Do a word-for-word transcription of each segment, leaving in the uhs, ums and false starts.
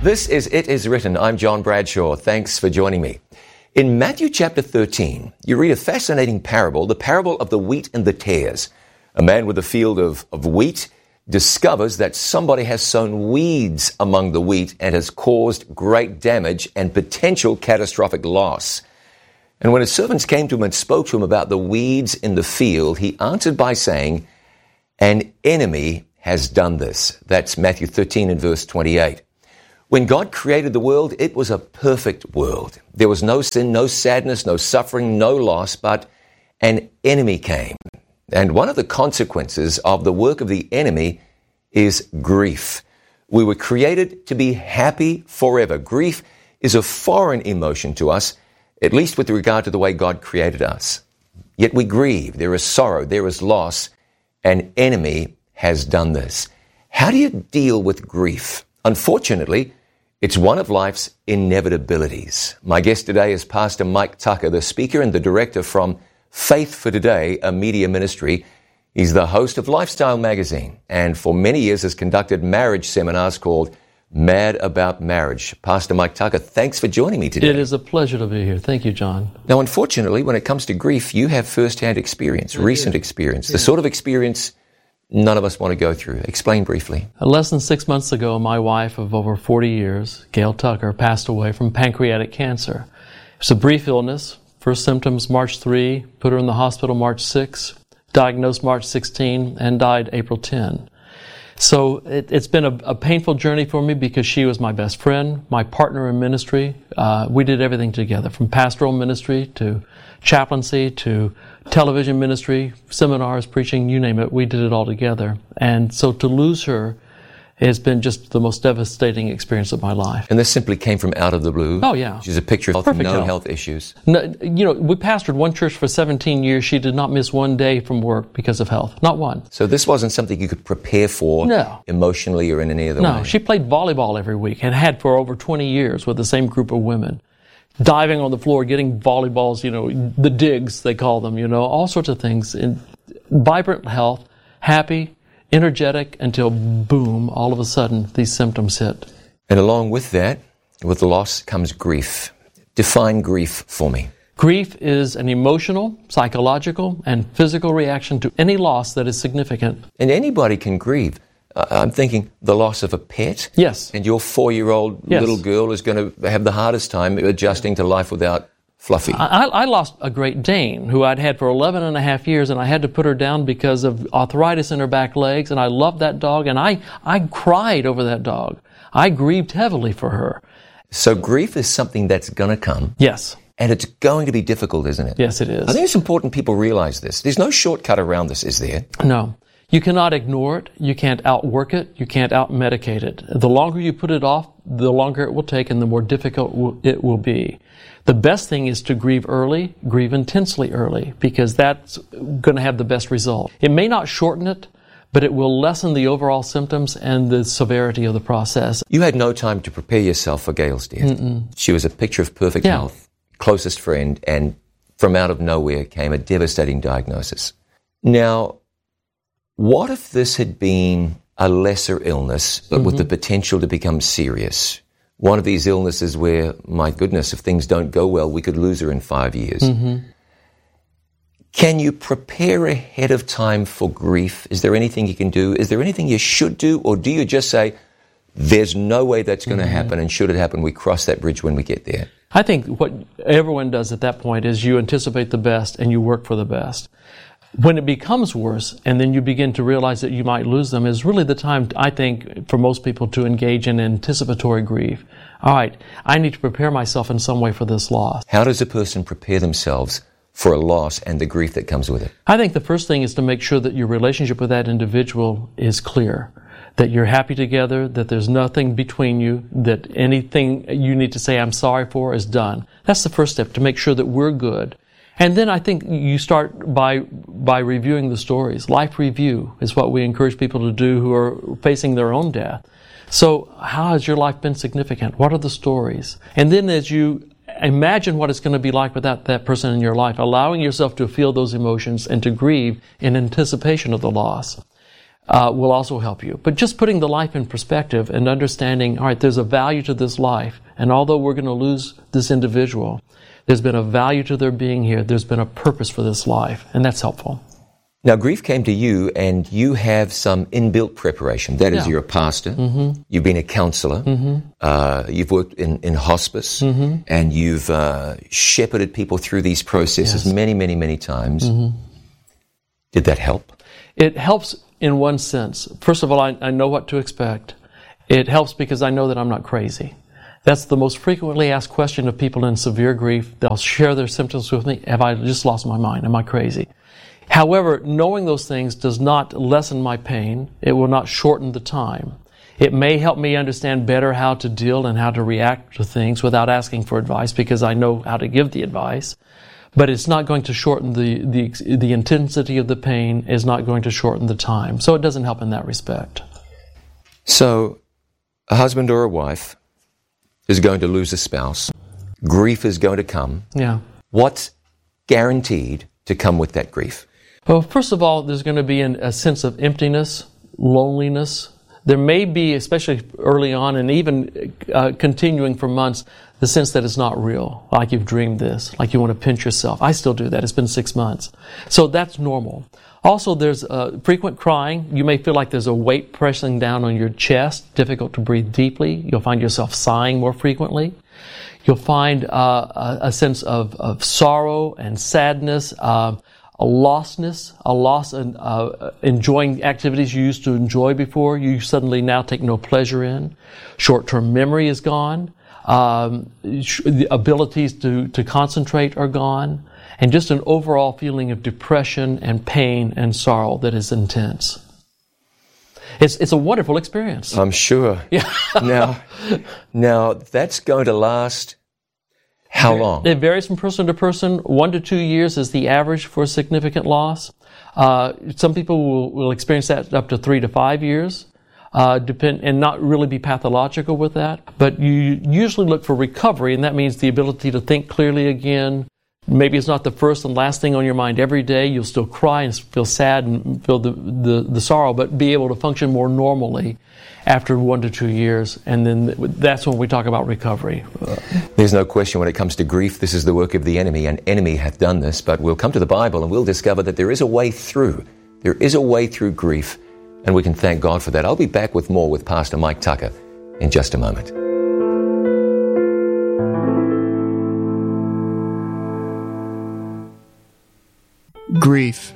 This is It Is Written. I'm John Bradshaw. Thanks for joining me. In Matthew chapter thirteen, you read a fascinating parable, the parable of the wheat and the tares. A man with a field of, of wheat discovers that somebody has sown weeds among the wheat and has caused great damage and potential catastrophic loss. And when his servants came to him and spoke to him about the weeds in the field, he answered by saying, "An enemy has done this." That's Matthew thirteen and verse twenty-eight. When God created the world, it was a perfect world. There was no sin, no sadness, no suffering, no loss, but an enemy came. And one of the consequences of the work of the enemy is grief. We were created to be happy forever. Grief is a foreign emotion to us, at least with regard to the way God created us. Yet we grieve. There is sorrow. There is loss. An enemy has done this. How do you deal with grief? Unfortunately, it's one of life's inevitabilities. My guest today is Pastor Mike Tucker, the speaker and the director from Faith for Today, a media ministry. He's the host of Lifestyle Magazine and for many years has conducted marriage seminars called Mad About Marriage. Pastor Mike Tucker, thanks for joining me today. It is a pleasure to be here. Thank you, John. Now, unfortunately, when it comes to grief, you have first-hand experience, I recent do. experience, yeah. the sort of experience none of us want to go through. Explain briefly. Less than six months ago, my wife of over forty years, Gail Tucker, passed away from pancreatic cancer. It's a brief illness. First symptoms March third, put her in the hospital March sixth, diagnosed March sixteenth, and died April tenth. So it, it's been a, a painful journey for me because she was my best friend, my partner in ministry. Uh, we did everything together, from pastoral ministry to chaplaincy to television ministry, seminars, preaching, you name it. We did it all together. And so to lose her has been just the most devastating experience of my life. And this simply came from out of the blue? Oh, yeah. She's a picture of health, Perfect no health. health issues. No, you know, we pastored one church for seventeen years. She did not miss one day from work because of health. Not one. So this wasn't something you could prepare for no. emotionally or in any other no, way? No, she played volleyball every week and had for over twenty years with the same group of women. Diving on the floor, getting volleyballs, you know, the digs, they call them, you know, all sorts of things. In vibrant health, happy, energetic, until boom, all of a sudden, these symptoms hit. And along with that, with the loss comes grief. Define grief for me. Grief is an emotional, psychological, and physical reaction to any loss that is significant. And anybody can grieve. I'm thinking the loss of a pet. Yes. And your four-year-old yes. little girl is going to have the hardest time adjusting to life without Fluffy. I, I lost a Great Dane who I'd had for eleven and a half years, and I had to put her down because of arthritis in her back legs, and I loved that dog, and I, I cried over that dog. I grieved heavily for her. So grief is something that's going to come. Yes. And it's going to be difficult, isn't it? Yes, it is. I think it's important people realize this. There's no shortcut around this, is there? No. You cannot ignore it. You can't outwork it. You can't outmedicate it. The longer you put it off, the longer it will take and the more difficult it will be. The best thing is to grieve early, grieve intensely early, because that's going to have the best result. It may not shorten it, but it will lessen the overall symptoms and the severity of the process. You had no time to prepare yourself for Gail's death. Mm-mm. She was a picture of perfect yeah. health, closest friend, and from out of nowhere came a devastating diagnosis. Now, what if this had been a lesser illness, but mm-hmm. with the potential to become serious? One of these illnesses where, my goodness, if things don't go well, we could lose her in five years. Mm-hmm. Can you prepare ahead of time for grief? Is there anything you can do? Is there anything you should do? Or do you just say, there's no way that's going to mm-hmm. happen, and should it happen, we cross that bridge when we get there? I think what everyone does at that point is you anticipate the best and you work for the best. When it becomes worse and then you begin to realize that you might lose them is really the time, I think, for most people to engage in anticipatory grief. All right, I need to prepare myself in some way for this loss. How does a person prepare themselves for a loss and the grief that comes with it? I think the first thing is to make sure that your relationship with that individual is clear, that you're happy together, that there's nothing between you, that anything you need to say I'm sorry for is done. That's the first step, to make sure that we're good. And then I think you start by by reviewing the stories. Life review is what we encourage people to do who are facing their own death. So how has your life been significant? What are the stories? And then as you imagine what it's going to be like without that person in your life, allowing yourself to feel those emotions and to grieve in anticipation of the loss. uh, will also help you. But just putting the life in perspective and understanding, all right, there's a value to this life, and although we're going to lose this individual, there's been a value to their being here. There's been a purpose for this life, and that's helpful. Now, grief came to you, and you have some inbuilt preparation. That is, Yeah. you're a pastor, Mm-hmm. you've been a counselor, Mm-hmm. uh, you've worked in, in hospice, Mm-hmm. and you've uh, shepherded people through these processes Yes. many, many, many times. Mm-hmm. Did that help? It helps in one sense. First of all, I, I know what to expect. It helps because I know that I'm not crazy. That's the most frequently asked question of people in severe grief. They'll share their symptoms with me. Have I just lost my mind? Am I crazy? However, knowing those things does not lessen my pain. It will not shorten the time. It may help me understand better how to deal and how to react to things without asking for advice, because I know how to give the advice. But it's not going to shorten the, the, the intensity of the pain, is not going to shorten the time. So it doesn't help in that respect. So, a husband or a wife is going to lose a spouse. Grief is going to come. Yeah. What's guaranteed to come with that grief? Well, first of all, there's going to be an, a sense of emptiness, loneliness. There may be, especially early on and even uh, continuing for months, the sense that it's not real, like you've dreamed this, like you want to pinch yourself. I still do that. It's been six months. So that's normal. Also, there's uh, frequent crying. You may feel like there's a weight pressing down on your chest, difficult to breathe deeply. You'll find yourself sighing more frequently. You'll find uh, a, a sense of, of sorrow and sadness, uh, a lostness, a loss in uh, enjoying activities you used to enjoy before, you suddenly now take no pleasure in. Short-term memory is gone. Um, the abilities to, to concentrate are gone. And just an overall feeling of depression and pain and sorrow that is intense. It's, it's a wonderful experience. I'm sure. Yeah. now, now, that's going to last how long? It varies from person to person. One to two years is the average for a significant loss. Uh, some people will, will experience that up to three to five years, uh, depend, and not really be pathological with that. But you usually look for recovery, and that means the ability to think clearly again. Maybe it's not the first and last thing on your mind every day. You'll still cry and feel sad and feel the, the, the sorrow, but be able to function more normally after one to two years. And then that's when we talk about recovery. There's no question when it comes to grief, this is the work of the enemy, and enemy hath done this. But we'll come to the Bible and we'll discover that there is a way through. There is a way through grief, and we can thank God for that. I'll be back with more with Pastor Mike Tucker in just a moment. Grief.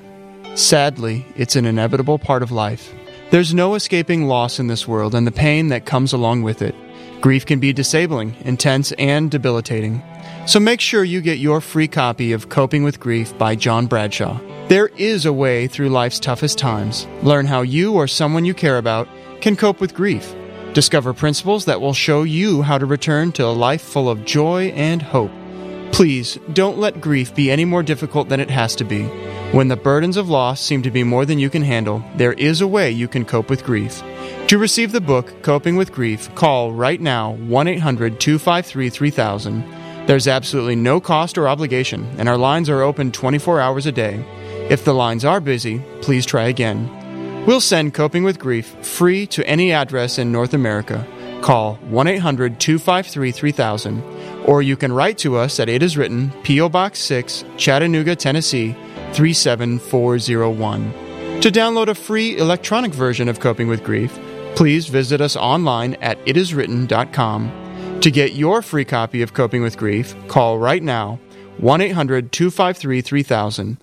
Sadly, it's an inevitable part of life. There's no escaping loss in this world and the pain that comes along with it. Grief can be disabling, intense, and debilitating. So make sure you get your free copy of Coping with Grief by John Bradshaw. There is a way through life's toughest times. Learn how you or someone you care about can cope with grief. Discover principles that will show you how to return to a life full of joy and hope. Please, don't let grief be any more difficult than it has to be. When the burdens of loss seem to be more than you can handle, there is a way you can cope with grief. To receive the book, Coping with Grief, call right now one eight hundred two five three three thousand. There's absolutely no cost or obligation, and our lines are open twenty-four hours a day. If the lines are busy, please try again. We'll send Coping with Grief free to any address in North America. Call one eight hundred two five three three thousand, or you can write to us at It Is Written, P O Box six, Chattanooga, Tennessee, three seven four zero one. To download a free electronic version of Coping with Grief, please visit us online at it is written dot com. To get your free copy of Coping with Grief, call right now, one eight hundred two five three three thousand.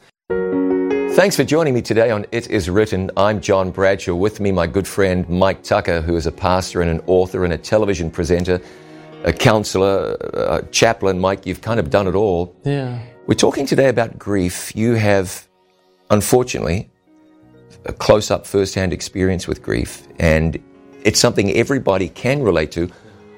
Thanks for joining me today on It Is Written. I'm John Bradshaw. With me, my good friend Mike Tucker, who is a pastor and an author and a television presenter, a counselor, a chaplain. Mike, you've kind of done it all. Yeah. We're talking today about grief. You have, unfortunately, a close-up first-hand experience with grief, and it's something everybody can relate to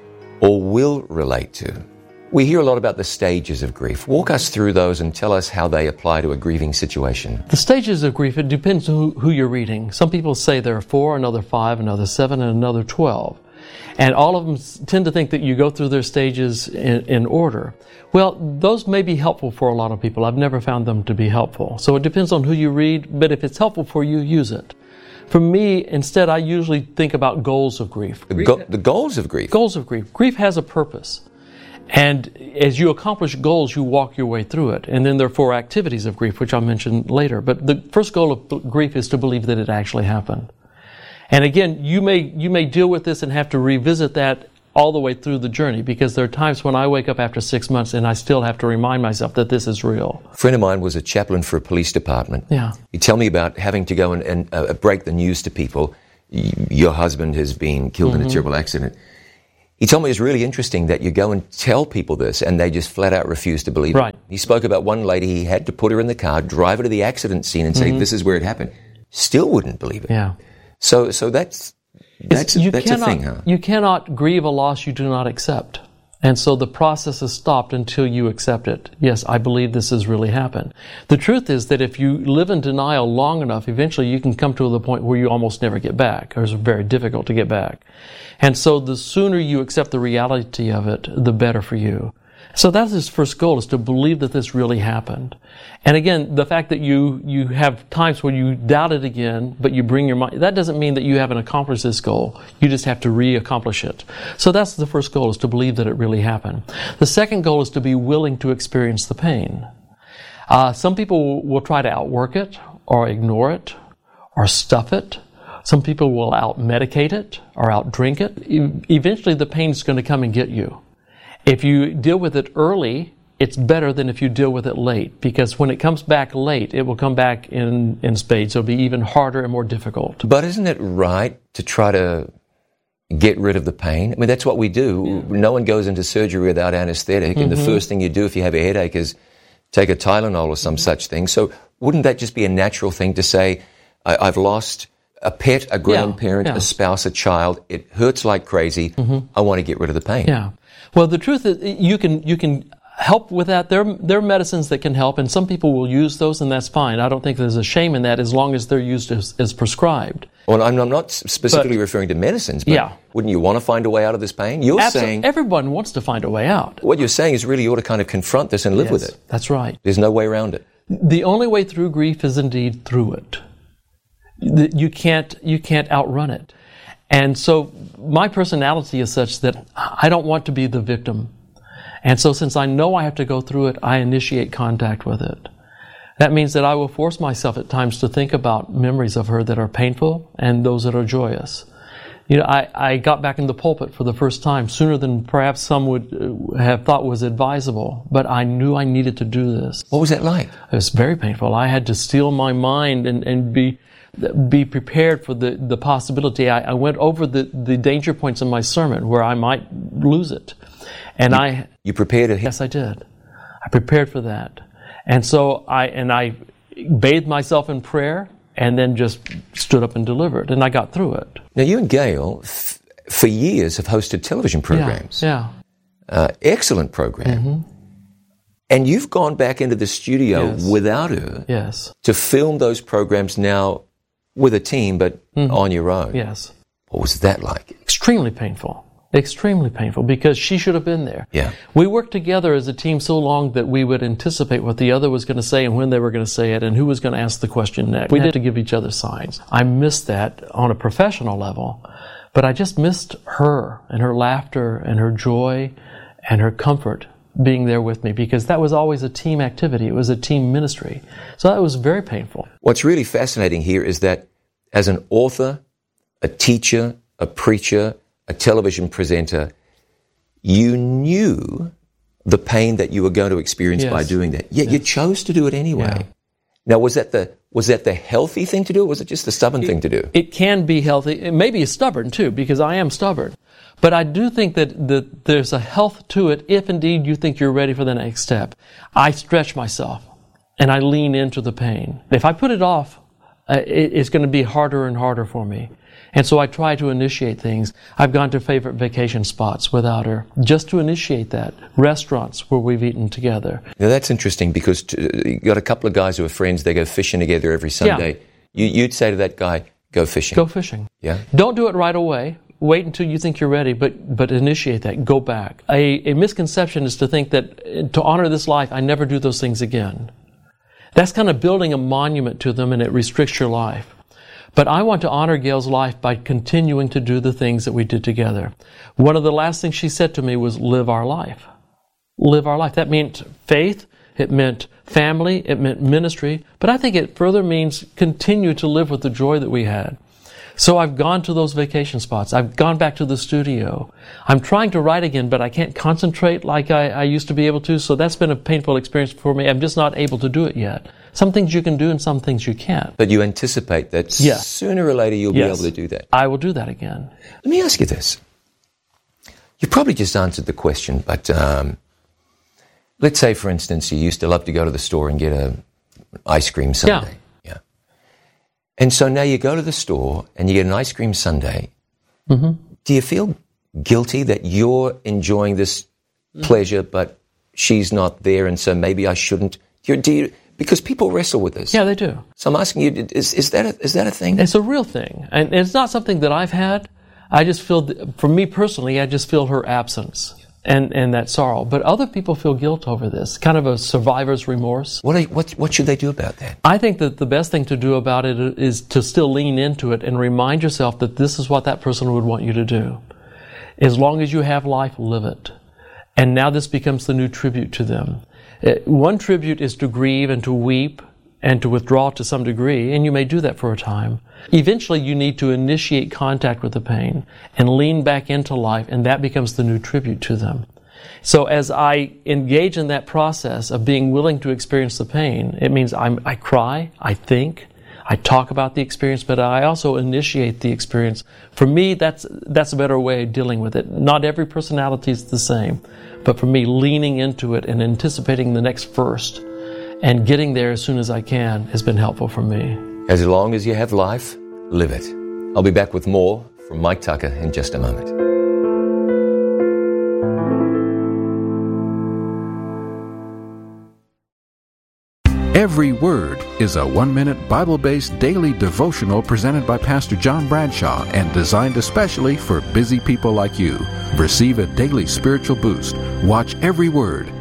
or will relate to. We hear a lot about the stages of grief. Walk us through those and tell us how they apply to a grieving situation. The stages of grief, it depends on who, who you're reading. Some people say there are four, another five, another seven, and another twelve. And all of them tend to think that you go through their stages in, in order. Well, those may be helpful for a lot of people. I've never found them to be helpful. So it depends on who you read, but if it's helpful for you, use it. For me, instead, I usually think about goals of grief. The, go- the goals of grief. Goals of grief. Grief has a purpose. And as you accomplish goals, you walk your way through it. And then there are four activities of grief, which I'll mention later. But the first goal of grief is to believe that it actually happened. And again, you may you may deal with this and have to revisit that all the way through the journey, because there are times when I wake up after six months and I still have to remind myself that this is real. A friend of mine was a chaplain for a police department. Yeah. He'd tell me about having to go and, and uh, break the news to people. Y- your husband has been killed mm-hmm. in a terrible accident. He told me it's really interesting that you go and tell people this and they just flat out refuse to believe right. it. He spoke about one lady, he had to put her in the car, drive her to the accident scene and say, mm-hmm. this is where it happened. Still wouldn't believe it. Yeah. So, so that's... That's, a, you that's cannot, a thing, huh? You cannot grieve a loss you do not accept. And so the process is stopped until you accept it. Yes, I believe this has really happened. The truth is that if you live in denial long enough, eventually you can come to the point where you almost never get back, or it's very difficult to get back. And so the sooner you accept the reality of it, the better for you. So that's his first goal, is to believe that this really happened. And again, the fact that you, you have times when you doubt it again, but you bring your mind, that doesn't mean that you haven't accomplished this goal. You just have to re-accomplish it. So that's the first goal, is to believe that it really happened. The second goal is to be willing to experience the pain. Uh, some people will try to outwork it, or ignore it, or stuff it. Some people will out-medicate it, or out-drink it. E- eventually the pain is going to come and get you. If you deal with it early, it's better than if you deal with it late, because when it comes back late, it will come back in, in spades. It'll be even harder and more difficult. But isn't it right to try to get rid of the pain? I mean, that's what we do. Yeah. No one goes into surgery without anesthetic, mm-hmm. and the first thing you do if you have a headache is take a Tylenol or some mm-hmm. such thing. So wouldn't that just be a natural thing to say, I- I've lost a pet, a grandparent, yeah, yeah. a spouse, a child. It hurts like crazy. Mm-hmm. I want to get rid of the pain. Yeah. Well, the truth is, you can you can help with that. There, there are medicines that can help, and some people will use those, and that's fine. I don't think there's a shame in that as long as they're used as, as prescribed. Well, I'm, I'm not specifically but, referring to medicines, but yeah. wouldn't you want to find a way out of this pain? You're Absolutely. saying... Everyone wants to find a way out. What you're saying is really you ought to kind of confront this and live yes, with it. That's right. There's no way around it. The only way through grief is indeed through it. You can't, you can't outrun it. And so my personality is such that I don't want to be the victim. And so since I know I have to go through it, I initiate contact with it. That means that I will force myself at times to think about memories of her that are painful and those that are joyous. You know, I, I got back in the pulpit for the first time sooner than perhaps some would have thought was advisable, but I knew I needed to do this. What was that like? It was very painful. I had to steel my mind and, and be... be prepared for the, the possibility. I, I went over the, the danger points in my sermon where I might lose it. And you, I... You prepared to... Yes, I did. I prepared for that. And so I, and I bathed myself in prayer and then just stood up and delivered. And I got through it. Now, you and Gail, f- for years, have hosted television programs. Yeah. yeah. Uh, excellent program. Mm-hmm. And you've gone back into the studio yes. without her. Yes. To film those programs now with a team, but mm-hmm. on your own. Yes. What was that like? Extremely painful. Extremely painful, because she should have been there. Yeah. We worked together as a team so long that we would anticipate what the other was going to say and when they were going to say it and who was going to ask the question next. We had to give each other signs. I missed that on a professional level, but I just missed her and her laughter and her joy and her comfort being there with me, because that was always a team activity. It was a team ministry. So that was very painful. What's really fascinating here is that as an author, a teacher, a preacher, a television presenter, you knew the pain that you were going to experience yes. by doing that. Yet yes. you chose to do it anyway. Yeah. Now, was that the was that the healthy thing to do, or was it just the stubborn it, thing to do? It can be healthy. It may be stubborn, too, because I am stubborn. But I do think that, that there's a health to it if indeed you think you're ready for the next step. I stretch myself, and I lean into the pain. If I put it off, uh, it, it's going to be harder and harder for me. And so I try to initiate things. I've gone to favorite vacation spots without her, just to initiate that. Restaurants where we've eaten together. Now that's interesting, because t- you got a couple of guys who are friends, they go fishing together every Sunday. Yeah. You, you'd say to that guy, go fishing. Go fishing. Yeah. Don't do it right away. Wait until you think you're ready, but but initiate that. Go back. A, a misconception is to think that to honor this life, I never do those things again. That's kind of building a monument to them, and it restricts your life. But I want to honor Gail's life by continuing to do the things that we did together. One of the last things she said to me was, live our life. Live our life. That meant faith. It meant family. It meant ministry. But I think it further means continue to live with the joy that we had. So I've gone to those vacation spots. I've gone back to the studio. I'm trying to write again, but I can't concentrate like I, I used to be able to. So that's been a painful experience for me. I'm just not able to do it yet. Some things you can do and some things you can't. But you anticipate that yes. sooner or later you'll yes. be able to do that. I will do that again. Let me ask you this. You probably just answered the question, but um, let's say, for instance, you used to love to go to the store and get a ice cream sundae. Yeah. yeah. And so now you go to the store and you get an ice cream sundae. Mm-hmm. Do you feel guilty that you're enjoying this mm-hmm. pleasure, but she's not there, and so maybe I shouldn't? Do you, do you, because people wrestle with this. Yeah, they do. So I'm asking you, is, is, that, a, is that a thing? It's a real thing. And it's not something that I've had. I just feel, for me personally, I just feel her absence and, and that sorrow. But other people feel guilt over this, kind of a survivor's remorse. What, are, what, what should they do about that? I think that the best thing to do about it is to still lean into it and remind yourself that this is what that person would want you to do. As long as you have life, live it. And now this becomes the new tribute to them. One tribute is to grieve and to weep and to withdraw to some degree, and you may do that for a time. Eventually, you need to initiate contact with the pain and lean back into life, and that becomes the new tribute to them. So as I engage in that process of being willing to experience the pain, it means I'm, I cry, I think, I talk about the experience, but I also initiate the experience. For me, that's that's a better way of dealing with it. Not every personality is the same, but for me, leaning into it and anticipating the next first and getting there as soon as I can has been helpful for me. As long as you have life, live it. I'll be back with more from Mike Tucker in just a moment. Every Word is a one-minute Bible-based daily devotional presented by Pastor John Bradshaw and designed especially for busy people like you. Receive a daily spiritual boost. Watch Every Word.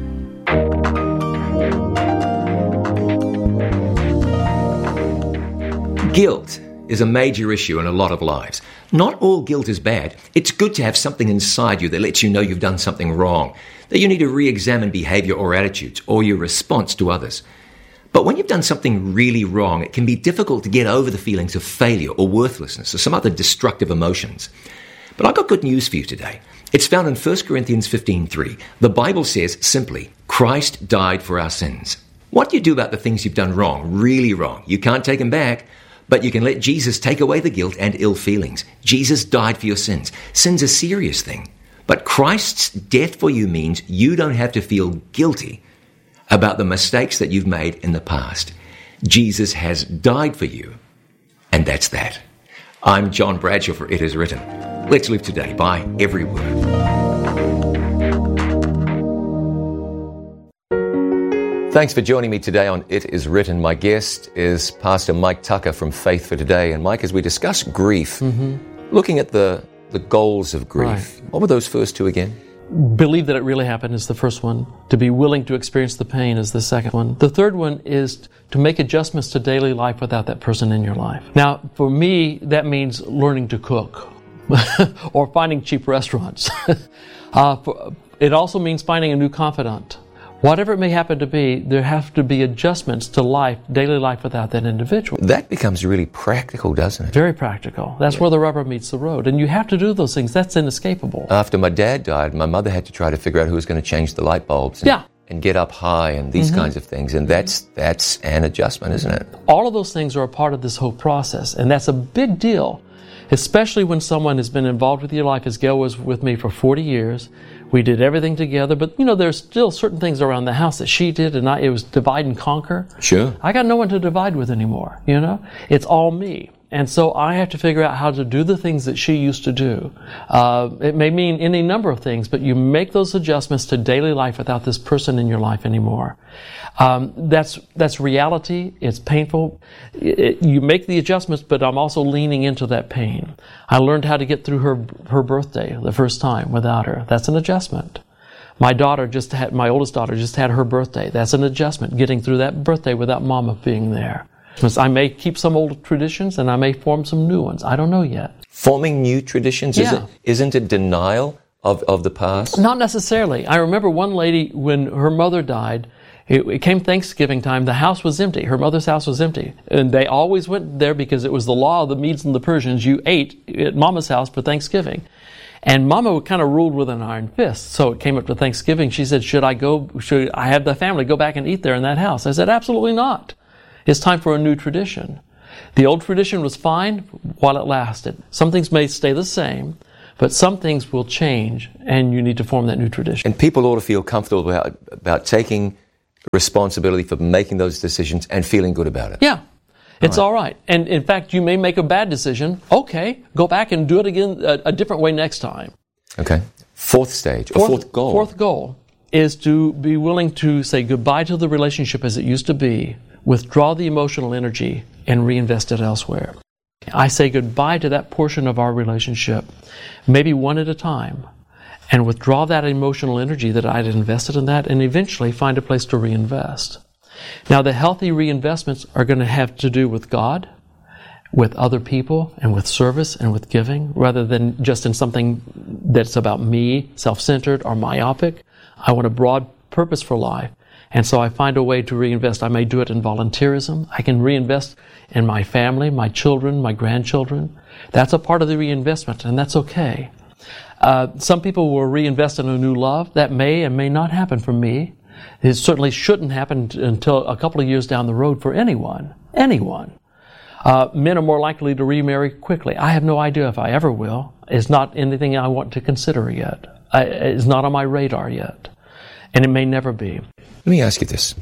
Guilt is a major issue in a lot of lives. Not all guilt is bad. It's good to have something inside you that lets you know you've done something wrong, that you need to re-examine behavior or attitudes or your response to others. But when you've done something really wrong, it can be difficult to get over the feelings of failure or worthlessness or some other destructive emotions. But I've got good news for you today. It's found in First Corinthians fifteen three. The Bible says simply, Christ died for our sins. What do you do about the things you've done wrong, really wrong? You can't take them back, but you can let Jesus take away the guilt and ill feelings. Jesus died for your sins. Sin's a serious thing. But Christ's death for you means you don't have to feel guilty about the mistakes that you've made in the past. Jesus has died for you, and that's that. I'm John Bradshaw for It Is Written. Let's live today by every word. Thanks for joining me today on It Is Written. My guest is Pastor Mike Tucker from Faith for Today. And Mike, as we discuss grief, mm-hmm. looking at the, the goals of grief, right. What were those first two again? Believe that it really happened is the first one. To be willing to experience the pain is the second one. The third one is to make adjustments to daily life without that person in your life. Now, for me, that means learning to cook or finding cheap restaurants. uh, for, it also means finding a new confidant. Whatever it may happen to be, there have to be adjustments to life, daily life without that individual. That becomes really practical, doesn't it? Very practical. That's yeah. where the rubber meets the road. And you have to do those things. That's inescapable. After my dad died, my mother had to try to figure out who was going to change the light bulbs and, yeah. and get up high and these mm-hmm. kinds of things. And that's that's an adjustment, isn't it? All of those things are a part of this whole process. And that's a big deal, especially when someone has been involved with your life, as Gail was with me for forty years. We did everything together, but, you know, there's still certain things around the house that she did, and I, it was divide and conquer. Sure. I got no one to divide with anymore, you know? It's all me. And so I have to figure out how to do the things that she used to do. Uh, it may mean any number of things, but you make those adjustments to daily life without this person in your life anymore. Um, that's that's reality. It's painful. It, it, you make the adjustments, but I'm also leaning into that pain. I learned how to get through her her birthday the first time without her. That's an adjustment. My daughter just had, my oldest daughter just had her birthday. That's an adjustment, getting through that birthday without Mama being there. I may keep some old traditions and I may form some new ones. I don't know yet. Forming new traditions? Yeah. Isn't, isn't it denial of, of the past? Not necessarily. I remember one lady, when her mother died, it, it came Thanksgiving time, the house was empty. Her mother's house was empty. And they always went there because it was the law of the Medes and the Persians. You ate at Mama's house for Thanksgiving. And Mama kind of ruled with an iron fist. So it came up to Thanksgiving. She said, should I go, should I have the family go back and eat there in that house? I said, absolutely not. It's time for a new tradition. The old tradition was fine while it lasted. Some things may stay the same, but some things will change, and you need to form that new tradition. And people ought to feel comfortable about, about taking responsibility for making those decisions and feeling good about it. Yeah. It's all right. And in fact, you may make a bad decision. Okay, go back and do it again a, a different way next time. Okay. Fourth stage, or Fourth, fourth goal. Fourth goal is to be willing to say goodbye to the relationship as it used to be, withdraw the emotional energy, and reinvest it elsewhere. I say goodbye to that portion of our relationship, maybe one at a time, and withdraw that emotional energy that I'd invested in that, and eventually find a place to reinvest. Now, the healthy reinvestments are going to have to do with God, with other people, and with service and with giving, rather than just in something that's about me, self-centered, or myopic. I want a broad purpose for life. And so I find a way to reinvest. I may do it in volunteerism. I can reinvest in my family, my children, my grandchildren. That's a part of the reinvestment, and that's okay. Uh, some people will reinvest in a new love. That may and may not happen for me. It certainly shouldn't happen until a couple of years down the road for anyone. Anyone. Uh, men are more likely to remarry quickly. I have no idea if I ever will. It's not anything I want to consider yet. I, it's not on my radar yet. And it may never be. Let me ask you this.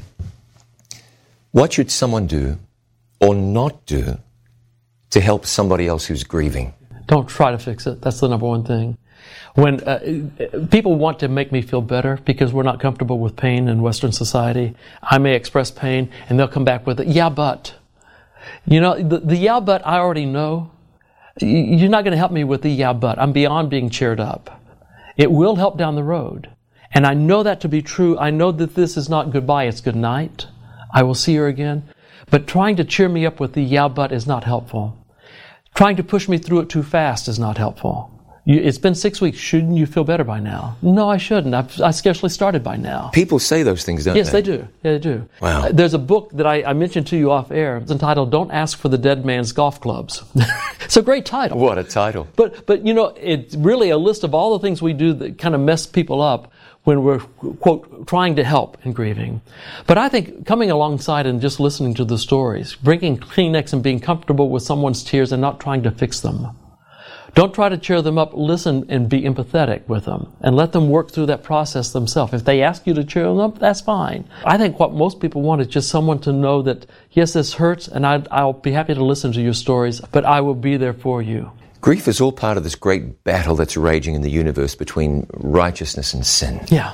What should someone do or not do to help somebody else who's grieving? Don't try to fix it. That's the number one thing. When uh, people want to make me feel better because we're not comfortable with pain in Western society, I may express pain and they'll come back with it, yeah, but. You know, the, the yeah, but I already know. You're not going to help me with the yeah, but. I'm beyond being cheered up. It will help down the road. And I know that to be true. I know that this is not goodbye, it's good night. I will see her again. But trying to cheer me up with the yeah, but is not helpful. Trying to push me through it too fast is not helpful. You, it's been six weeks. Shouldn't you feel better by now? No, I shouldn't. I've, I scarcely started by now. People say those things, don't yes, they? Yes, they do. Yeah, they do. Wow. Uh, there's a book that I, I mentioned to you off air. It's entitled "Don't Ask for the Dead Man's Golf Clubs." It's a great title. What a title. But, but you know, it's really a list of all the things we do that kind of mess people up when we're, quote, trying to help in grieving. But I think coming alongside and just listening to the stories, bringing Kleenex and being comfortable with someone's tears and not trying to fix them. Don't try to cheer them up. Listen and be empathetic with them and let them work through that process themselves. If they ask you to cheer them up, that's fine. I think what most people want is just someone to know that, yes, this hurts and I'd, I'll be happy to listen to your stories, but I will be there for you. Grief is all part of this great battle that's raging in the universe between righteousness and sin. Yeah.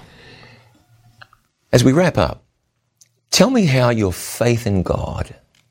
As we wrap up, tell me how your faith in God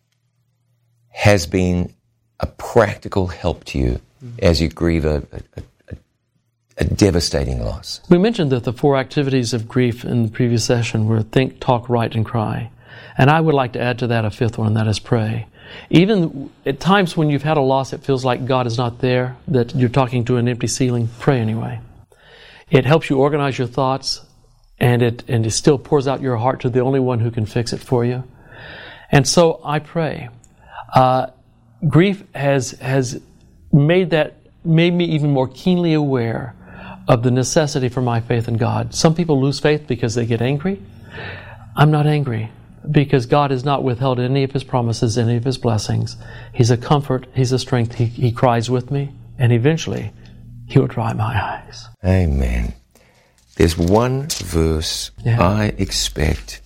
has been a practical help to you as you grieve a, a, a, a devastating loss. We mentioned that the four activities of grief in the previous session were think, talk, write, and cry. And I would like to add to that a fifth one, and that is pray. Even at times when you've had a loss, it feels like God is not there, that you're talking to an empty ceiling, pray anyway. It helps you organize your thoughts, and it, and it still pours out your heart to the only one who can fix it for you. And so I pray. Uh, grief has has made that made me even more keenly aware of the necessity for my faith in God. Some people lose faith because they get angry. I'm not angry because God has not withheld any of His promises, any of His blessings. He's a comfort. He's a strength. He, he cries with me, and eventually He will dry my eyes. Amen. There's one verse Yeah. I expect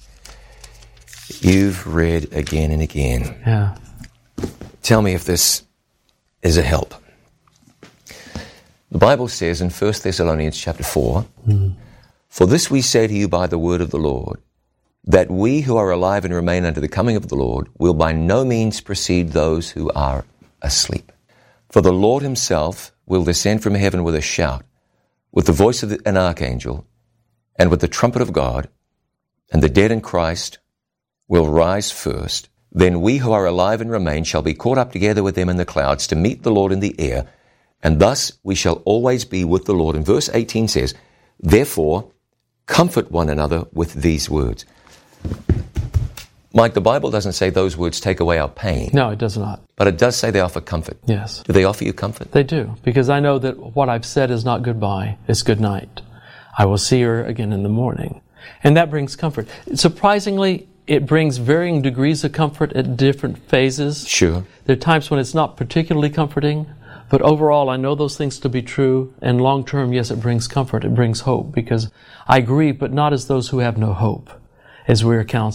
you've read again and again. Yeah. Tell me if this is a help. The Bible says in First Thessalonians chapter four, mm. For this we say to you by the word of the Lord, that we who are alive and remain unto the coming of the Lord will by no means precede those who are asleep. For the Lord Himself will descend from heaven with a shout, with the voice of an archangel, and with the trumpet of God, and the dead in Christ will rise first. Then we who are alive and remain shall be caught up together with them in the clouds to meet the Lord in the air, and thus we shall always be with the Lord. And verse eighteen says, therefore, comfort one another with these words. Mike, the Bible doesn't say those words take away our pain. No, it does not. But it does say they offer comfort. Yes. Do they offer you comfort? They do, because I know that what I've said is not goodbye, it's good night. I will see her again in the morning. And that brings comfort. Surprisingly, it brings varying degrees of comfort at different phases. Sure. There are times when it's not particularly comforting, but overall I know those things to be true, and long term, yes, it brings comfort, it brings hope, because I grieve, but not as those who have no hope, as we are counseled.